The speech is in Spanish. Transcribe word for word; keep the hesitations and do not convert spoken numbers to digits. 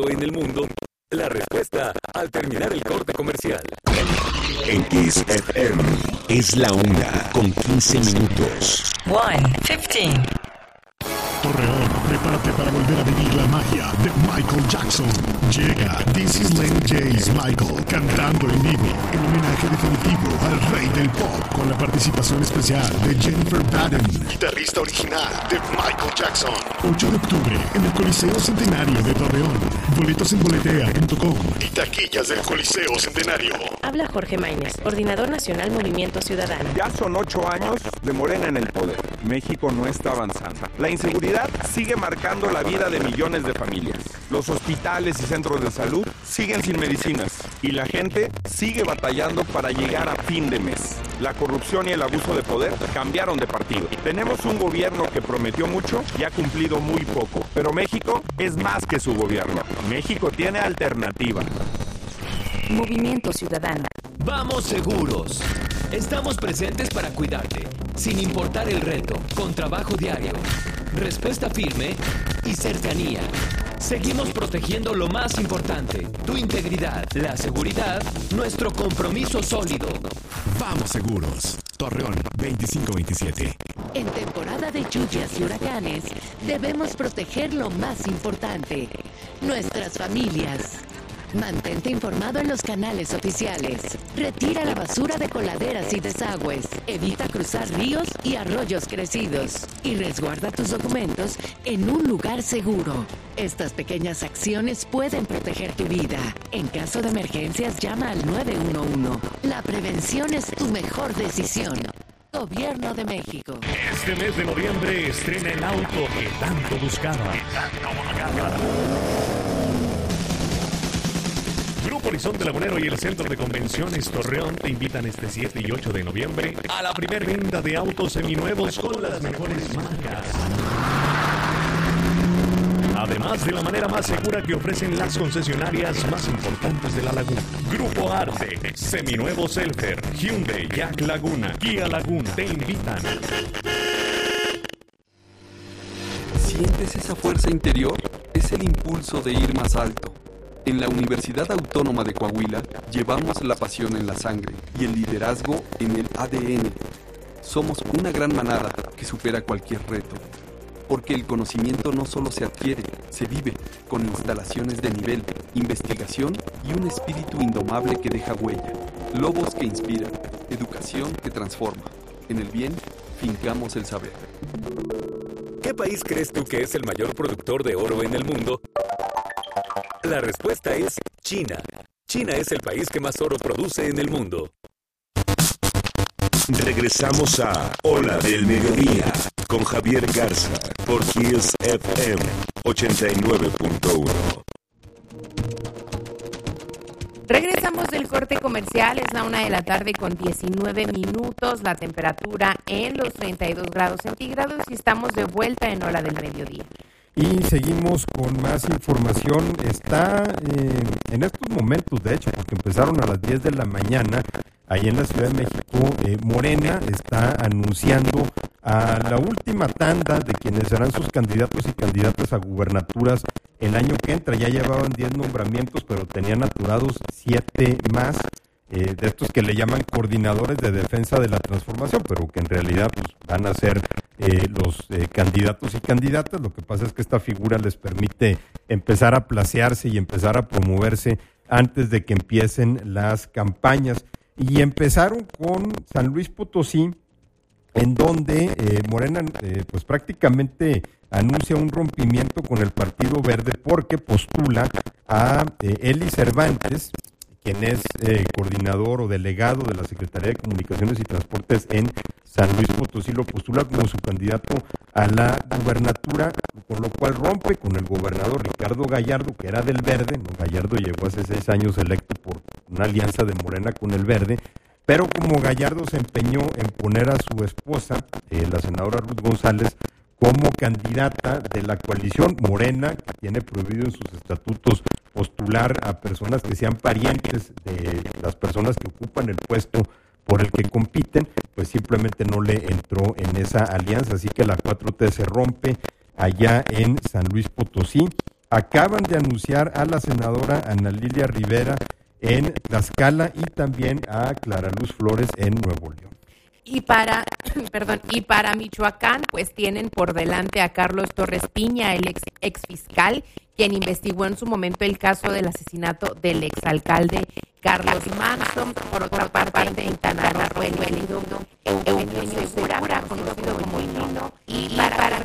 en el mundo? La respuesta al terminar el corte comercial. En Kiss F M es la una con quince minutos. one fifteen. Torreón, prepárate para volver a vivir la magia de Michael Jackson. Llega This Is Len J's Michael cantando en vivo, en homenaje definitivo al rey del pop, con la participación especial de Jennifer Baden, guitarrista original de Michael Jackson. ocho de octubre en el Coliseo Centenario de Torreón. Boletos en boletea punto com y taquillas del Coliseo Centenario. Habla Jorge Maínez, coordinador nacional Movimiento Ciudadano. Ya son ocho años de Morena en el poder. México no está avanzando. La inseguridad sigue marcando la vida de millones de familias. Los hospitales y centros de salud siguen sin medicinas y la gente sigue batallando para llegar a fin de mes. La corrupción y el abuso de poder cambiaron de partido. Tenemos un gobierno que prometió mucho y ha cumplido muy poco. Pero México es más que su gobierno. México tiene alternativa. Movimiento Ciudadano. Vamos seguros. Estamos presentes para cuidarte, sin importar el reto, con trabajo diario, respuesta firme y cercanía. Seguimos protegiendo lo más importante, tu integridad, la seguridad, nuestro compromiso sólido. Vamos seguros. Torreón veinticinco veintisiete. En temporada de lluvias y huracanes, debemos proteger lo más importante, nuestras familias. Mantente informado en los canales oficiales. Retira la basura de coladeras y desagües. Evita cruzar ríos y arroyos crecidos. Y resguarda tus documentos en un lugar seguro. Estas pequeñas acciones pueden proteger tu vida. En caso de emergencias, llama al nueve uno uno. La prevención es tu mejor decisión. Gobierno de México. Este mes de noviembre estrena el auto que tanto buscaba. Grupo Horizonte Lagunero y el Centro de Convenciones Torreón te invitan este siete y ocho de noviembre a la primera venta de autos seminuevos con las mejores marcas. Además de la manera más segura que ofrecen las concesionarias más importantes de la laguna. Grupo Arte, Seminuevos Elfer, Hyundai, Jack Laguna, Kia Laguna te invitan. ¿Sientes esa fuerza interior? Es el impulso de ir más alto. En la Universidad Autónoma de Coahuila llevamos la pasión en la sangre y el liderazgo en el A D N. Somos una gran manada que supera cualquier reto. Porque el conocimiento no solo se adquiere, se vive, con instalaciones de nivel, investigación y un espíritu indomable que deja huella. Lobos que inspiran, educación que transforma. En el bien, fincamos el saber. ¿Qué país crees tú que es el mayor productor de oro en el mundo? La respuesta es China. China es el país que más oro produce en el mundo. Regresamos a Hora del Mediodía con Javier Garza por Kiss F M ochenta y nueve punto uno. Regresamos del corte comercial, es la una de la tarde con diecinueve minutos, la temperatura en los treinta y dos grados centígrados y estamos de vuelta en Hora del Mediodía. Y seguimos con más información. Está eh, en estos momentos, de hecho, porque empezaron a las diez de la mañana, ahí en la Ciudad de México, eh, Morena está anunciando a la última tanda de quienes serán sus candidatos y candidatas a gubernaturas el año que entra. Ya llevaban diez nombramientos, pero tenían aturados siete más. Eh, de estos que le llaman coordinadores de defensa de la transformación, pero que en realidad pues, van a ser eh, los eh, candidatos y candidatas. Lo que pasa es que esta figura les permite empezar a placearse y empezar a promoverse antes de que empiecen las campañas. Y empezaron con San Luis Potosí, en donde eh, Morena eh, pues prácticamente anuncia un rompimiento con el Partido Verde porque postula a eh, Eli Cervantes, quien es eh, coordinador o delegado de la Secretaría de Comunicaciones y Transportes en San Luis Potosí, lo postula como su candidato a la gubernatura, con lo cual rompe con el gobernador Ricardo Gallardo, que era del Verde. ¿no? Gallardo llegó hace seis años electo por una alianza de Morena con el Verde, pero como Gallardo se empeñó en poner a su esposa, eh, la senadora Ruth González, como candidata de la coalición Morena, que tiene prohibido en sus estatutos postular a personas que sean parientes de las personas que ocupan el puesto por el que compiten, pues simplemente no le entró en esa alianza. Así que la cuatro T se rompe allá en San Luis Potosí acaban de anunciar a la senadora Ana Lilia Rivera en Tlaxcala y también a Clara Luz Flores en Nuevo León. Y para, perdón, y para Michoacán, pues tienen por delante a Carlos Torres Piña, el ex, ex fiscal, quien investigó en su momento el caso del asesinato del exalcalde Carlos Manson. Por otra parte, en Quintana Roo, el Eugenio Segura, conocido como